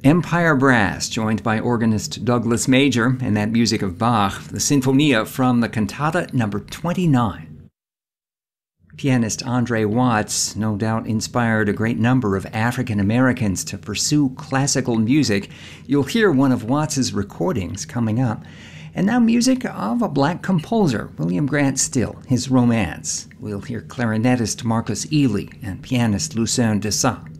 Empire Brass, joined by organist Douglas Major, and that music of Bach, the Sinfonia from the Cantata number 29. Pianist Andre Watts no doubt inspired a great number of African Americans to pursue classical music. You'll hear one of Watts's recordings coming up. And now music of a black composer, William Grant Still, his Romance. We'll hear clarinetist Marcus Ealey and pianist Lucerne Dessau.